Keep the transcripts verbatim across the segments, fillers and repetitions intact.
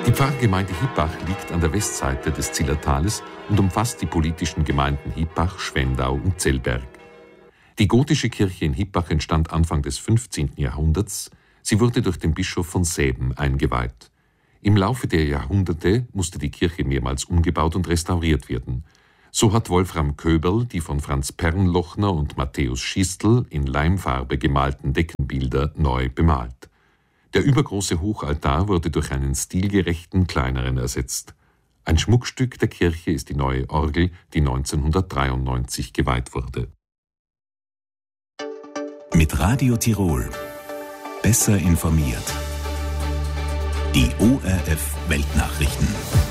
Die Pfarrgemeinde Hippach liegt an der Westseite des Zillertales und umfasst die politischen Gemeinden Hippach, Schwendau und Zellberg. Die gotische Kirche in Hippach entstand Anfang des fünfzehnten Jahrhunderts. Sie wurde durch den Bischof von Säben eingeweiht. Im Laufe der Jahrhunderte musste die Kirche mehrmals umgebaut und restauriert werden. So hat Wolfram Köberl die von Franz Pernlochner und Matthäus Schistel in Leimfarbe gemalten Deckenbilder neu bemalt. Der übergroße Hochaltar wurde durch einen stilgerechten kleineren ersetzt. Ein Schmuckstück der Kirche ist die neue Orgel, die neunzehnhundertdreiundneunzig geweiht wurde. Mit Radio Tirol. Besser informiert. Die O R F Weltnachrichten.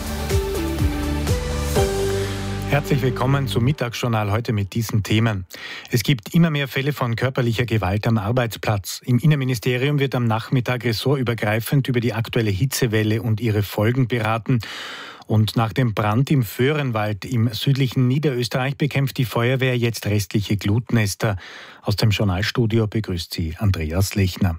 Herzlich willkommen zum Mittagsjournal heute mit diesen Themen. Es gibt immer mehr Fälle von körperlicher Gewalt am Arbeitsplatz. Im Innenministerium wird am Nachmittag ressortübergreifend über die aktuelle Hitzewelle und ihre Folgen beraten. Und nach dem Brand im Föhrenwald im südlichen Niederösterreich bekämpft die Feuerwehr jetzt restliche Glutnester. Aus dem Journalstudio begrüßt sie Andreas Lechner.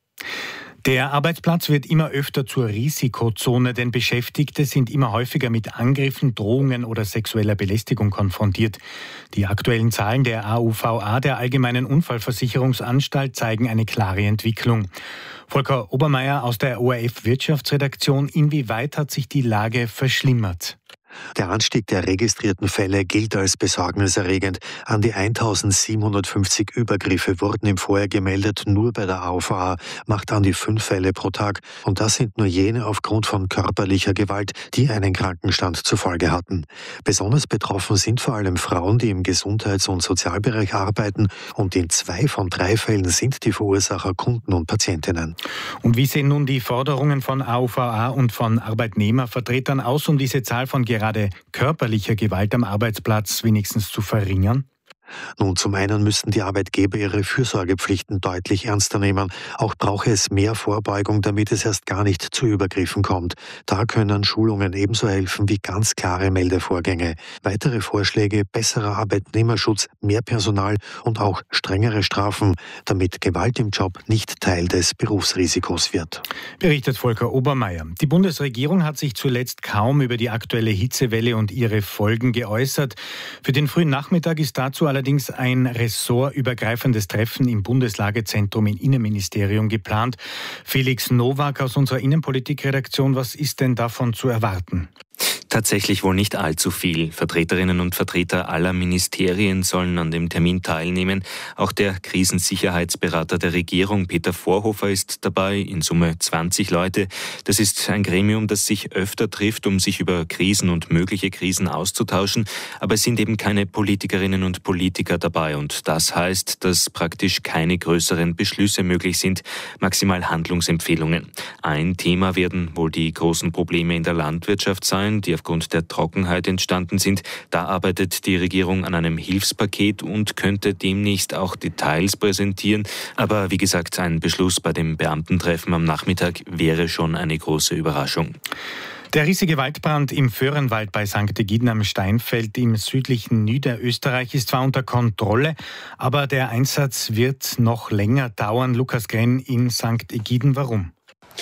Der Arbeitsplatz wird immer öfter zur Risikozone, denn Beschäftigte sind immer häufiger mit Angriffen, Drohungen oder sexueller Belästigung konfrontiert. Die aktuellen Zahlen der A U V A, der Allgemeinen Unfallversicherungsanstalt, zeigen eine klare Entwicklung. Volker Obermeier aus der O R F Wirtschaftsredaktion: Inwieweit hat sich die Lage verschlimmert? Der Anstieg der registrierten Fälle gilt als besorgniserregend. An die eintausendsiebenhundertfünfzig Übergriffe wurden im Vorjahr gemeldet. Nur bei der A U V A macht an die fünf Fälle pro Tag. Und das sind nur jene aufgrund von körperlicher Gewalt, die einen Krankenstand zur Folge hatten. Besonders betroffen sind vor allem Frauen, die im Gesundheits- und Sozialbereich arbeiten. Und in zwei von drei Fällen sind die Verursacher Kunden und Patientinnen. Und wie sehen nun die Forderungen von A U V A und von Arbeitnehmervertretern aus, um diese Zahl von gerade körperlicher Gewalt am Arbeitsplatz wenigstens zu verringern? Nun, zum einen müssten die Arbeitgeber ihre Fürsorgepflichten deutlich ernster nehmen. Auch brauche es mehr Vorbeugung, damit es erst gar nicht zu Übergriffen kommt. Da können Schulungen ebenso helfen wie ganz klare Meldevorgänge. Weitere Vorschläge: besserer Arbeitnehmerschutz, mehr Personal und auch strengere Strafen, damit Gewalt im Job nicht Teil des Berufsrisikos wird. Berichtet Volker Obermeier. Die Bundesregierung hat sich zuletzt kaum über die aktuelle Hitzewelle und ihre Folgen geäußert. Für den frühen Nachmittag ist dazu allerdings ein ressortübergreifendes Treffen im Bundeslagezentrum im Innenministerium geplant. Felix Nowak aus unserer Innenpolitikredaktion, was ist denn davon zu erwarten? Tatsächlich wohl nicht allzu viel. Vertreterinnen und Vertreter aller Ministerien sollen an dem Termin teilnehmen. Auch der Krisensicherheitsberater der Regierung, Peter Vorhofer, ist dabei. In Summe zwanzig Leute. Das ist ein Gremium, das sich öfter trifft, um sich über Krisen und mögliche Krisen auszutauschen. Aber es sind eben keine Politikerinnen und Politiker dabei. Und das heißt, dass praktisch keine größeren Beschlüsse möglich sind, maximal Handlungsempfehlungen. Ein Thema werden wohl die großen Probleme in der Landwirtschaft sein, die aufgrund der Trockenheit entstanden sind. Da arbeitet die Regierung an einem Hilfspaket und könnte demnächst auch Details präsentieren. Aber wie gesagt, ein Beschluss bei dem Beamtentreffen am Nachmittag wäre schon eine große Überraschung. Der riesige Waldbrand im Föhrenwald bei Sankt Ägiden am Steinfeld im südlichen Niederösterreich ist zwar unter Kontrolle, aber der Einsatz wird noch länger dauern. Lukas Grenn in Sankt Ägiden, warum?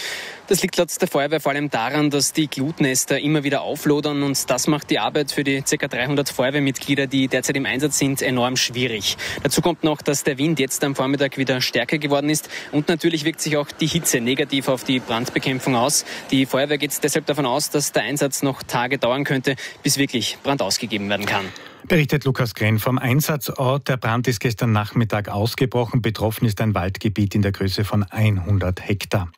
Das liegt laut der Feuerwehr vor allem daran, dass die Glutnester immer wieder auflodern und das macht die Arbeit für die ca. dreihundert Feuerwehrmitglieder, die derzeit im Einsatz sind, enorm schwierig. Dazu kommt noch, dass der Wind jetzt am Vormittag wieder stärker geworden ist und natürlich wirkt sich auch die Hitze negativ auf die Brandbekämpfung aus. Die Feuerwehr geht deshalb davon aus, dass der Einsatz noch Tage dauern könnte, bis wirklich Brand ausgegeben werden kann. Berichtet Lukas Grenn vom Einsatzort. Der Brand ist gestern Nachmittag ausgebrochen. Betroffen ist ein Waldgebiet in der Größe von hundert Hektar.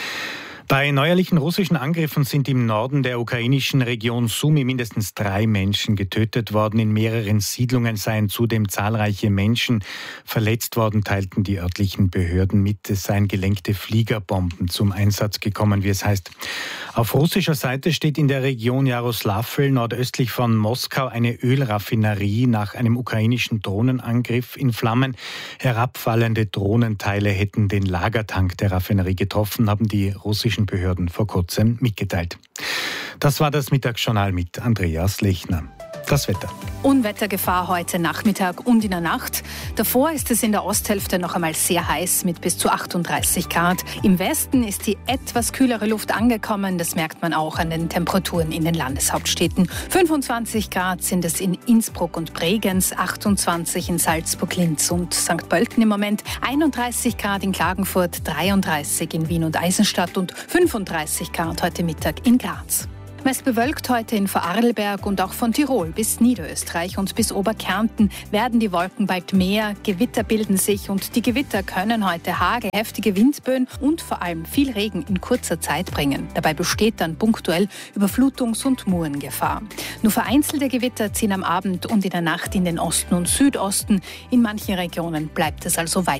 Bei neuerlichen russischen Angriffen sind im Norden der ukrainischen Region Sumy mindestens drei Menschen getötet worden. In mehreren Siedlungen seien zudem zahlreiche Menschen verletzt worden, teilten die örtlichen Behörden mit. Es seien gelenkte Fliegerbomben zum Einsatz gekommen, wie es heißt. Auf russischer Seite steht in der Region Jaroslavl nordöstlich von Moskau eine Ölraffinerie nach einem ukrainischen Drohnenangriff in Flammen. Herabfallende Drohnenteile hätten den Lagertank der Raffinerie getroffen, haben die russischen Behörden vor kurzem mitgeteilt. Das war das Mittagsjournal mit Andreas Lechner. Das Wetter. Unwettergefahr heute Nachmittag und in der Nacht. Davor ist es in der Osthälfte noch einmal sehr heiß mit bis zu achtunddreißig Grad. Im Westen ist die etwas kühlere Luft angekommen. Das merkt man auch an den Temperaturen in den Landeshauptstädten. fünfundzwanzig Grad sind es in Innsbruck und Bregenz, achtundzwanzig in Salzburg, Linz und Sankt Pölten im Moment, einunddreißig Grad in Klagenfurt, dreiunddreißig in Wien und Eisenstadt und fünfunddreißig Grad heute Mittag in Graz. Meist bewölkt heute in Vorarlberg und auch von Tirol bis Niederösterreich und bis Oberkärnten werden die Wolken bald mehr, Gewitter bilden sich und die Gewitter können heute Hagel, heftige Windböen und vor allem viel Regen in kurzer Zeit bringen. Dabei besteht dann punktuell Überflutungs- und Murengefahr. Nur vereinzelte Gewitter ziehen am Abend und in der Nacht in den Osten und Südosten. In manchen Regionen bleibt es also weiter